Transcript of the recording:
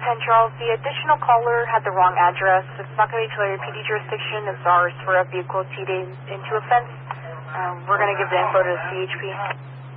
10 Charles, the additional caller had the wrong address. It's not going to be to your PD jurisdiction. It's ours for a vehicle teed into a fence. We're going to give the info to the CHP.